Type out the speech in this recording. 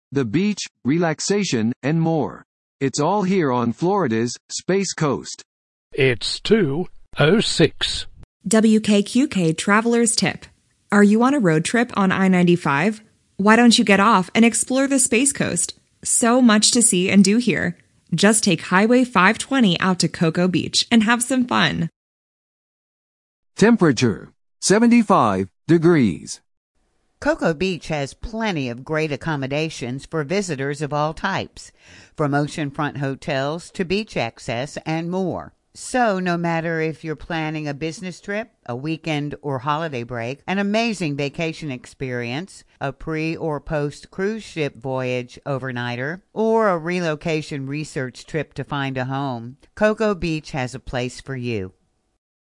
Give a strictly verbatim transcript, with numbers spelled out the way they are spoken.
the beach, relaxation, and more. It's all here on Florida's Space Coast. It's two oh six. W K Q K Traveler's Tip. Are you on a road trip on I ninety-five? Why don't you get off and explore the Space Coast? So much to see and do here. Just take Highway five twenty out to Cocoa Beach and have some fun. Temperature, seventy-five degrees. Cocoa Beach has plenty of great accommodations for visitors of all types, from oceanfront hotels to beach access and more. So no matter if you're planning a business trip, a weekend or holiday break, an amazing vacation experience, a pre or post cruise ship voyage overnighter, or a relocation research trip to find a home, Cocoa Beach has a place for you.